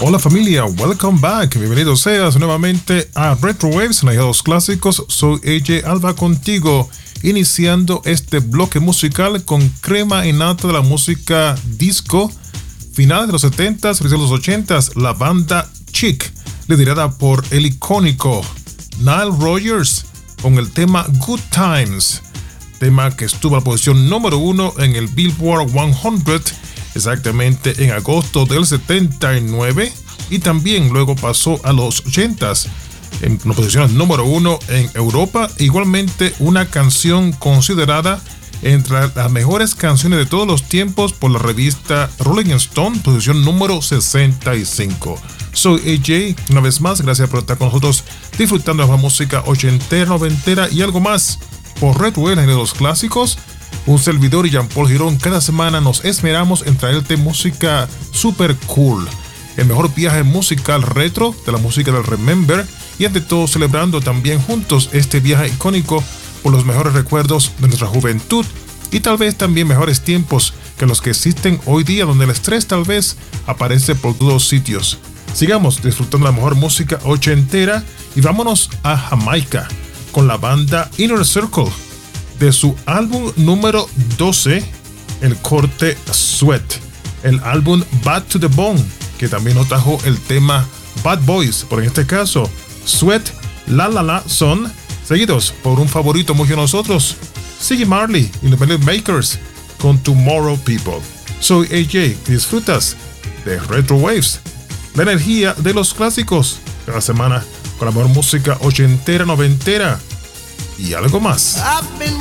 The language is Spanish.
Hola familia, welcome back. Bienvenido seas nuevamente a Retro Waves, los clásicos. Soy AJ Alba contigo, iniciando este bloque musical con crema innata de la música disco, finales de los 70s, principios de los 80s, la banda Chic, liderada por el icónico Nile Rodgers, con el tema Good Times, tema que estuvo a la posición número 1 en el Billboard 100, exactamente en agosto del 79, y también luego pasó a los 80s en la posición número 1 en Europa. Igualmente una canción considerada entre las mejores canciones de todos los tiempos por la revista Rolling Stone, posición número 65. Soy AJ, una vez más, gracias por estar con nosotros disfrutando de la música ochentera, noventera y algo más por Red Whale de los clásicos. Un servidor y Jean-Paul Girón, cada semana nos esmeramos en traerte música super cool, el mejor viaje musical retro de la música del Remember, y ante todo celebrando también juntos este viaje icónico por los mejores recuerdos de nuestra juventud y tal vez también mejores tiempos que los que existen hoy día, donde el estrés tal vez aparece por todos sitios. Sigamos disfrutando la mejor música ochentera y vámonos a Jamaica con la banda Inner Circle, de su álbum número 12, el corte Sweat, el álbum Bad to the Bone, que también nos trajo el tema Bad Boys, por en este caso Sweat, La La La Son, seguidos por un favorito muy de nosotros, Ziggy Marley y los Melody Makers con Tomorrow People. Soy AJ, disfrutas de Retro Waves, la energía de los clásicos, cada semana con la mejor música ochentera, noventera y algo más. I've been